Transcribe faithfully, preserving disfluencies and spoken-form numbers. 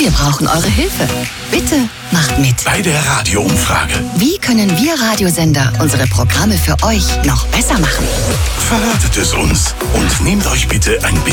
Wir brauchen eure Hilfe. Bitte macht mit. Bei der Radioumfrage. Wie können wir Radiosender unsere Programme für euch noch besser machen? Verratet es uns und nehmt euch bitte ein bisschen